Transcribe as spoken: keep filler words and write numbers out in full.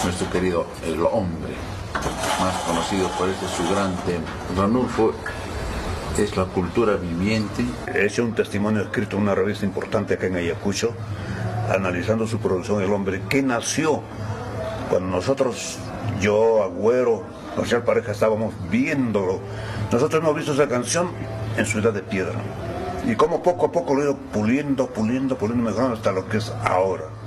nuestro querido El Hombre, más conocido por este su gran tema. Ranulfo es la cultura viviente. He hecho un testimonio escrito en una revista importante acá en Ayacucho, analizando su producción El Hombre, que nació cuando nosotros, yo, Agüero, Marcial Pareja, estábamos viéndolo. Nosotros hemos visto esa canción en su edad de piedra. Y como poco a poco lo he ido puliendo, puliendo, puliendo, mejorando hasta lo que es ahora.